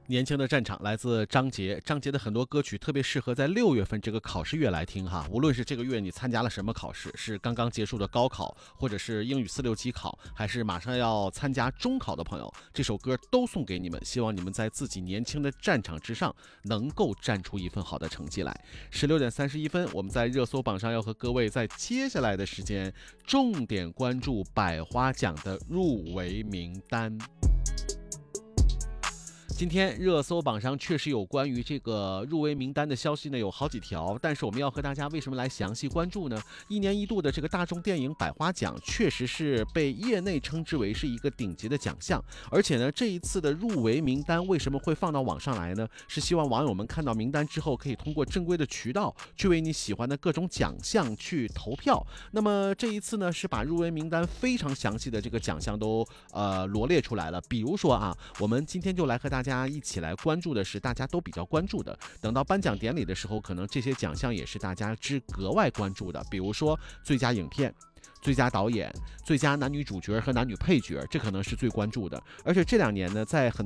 年轻的战场来自张杰，张杰的很多歌曲特别适合在6月份这个考试月来听哈。无论是这个月你参加了什么考试，是刚刚结束的高考，或者是英语4、6级考，还是马上要参加中考的朋友，这首歌都送给你们，希望你们在自己年轻的战场之上能够战出一份好的成绩来。16:31，我们在热搜榜上要和各位在接下来的时间重点关注百花奖的入围名单。今天热搜榜上确实有关于这个入围名单的消息呢，有好几条，但是我们要和大家为什么来详细关注呢？一年一度的这个大众电影百花奖，确实是被业内称之为是一个顶级的奖项，而且呢，这一次的入围名单为什么会放到网上来呢？是希望网友们看到名单之后，可以通过正规的渠道去为你喜欢的各种奖项去投票。那么这一次呢，是把入围名单非常详细的这个奖项都罗列出来了。比如说啊，我们今天就来和大家一起来关注的是大家都比较关注的，等到颁奖典礼的时候，可能这些奖项也是大家格外关注的，比如说最佳影片、最佳导演、最佳男女主角和男女配角，这可能是最关注的。而且这2年呢，在很